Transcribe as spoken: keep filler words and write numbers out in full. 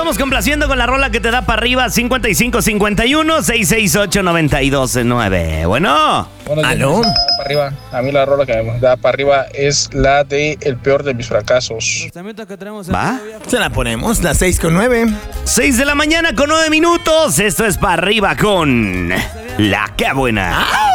estamos complaciendo con la rola que te da para arriba. cincuenta y cinco cincuenta y uno, seiscientos sesenta y ocho, noventa y dos nueve. Bueno. Bueno, ¿aló? Para arriba. A mí la rola que me da para arriba es la de El peor de mis fracasos. ¿Va? Se la ponemos, las seis con nueve. seis de la mañana con nueve minutos. Esto es para arriba con La Que Buena.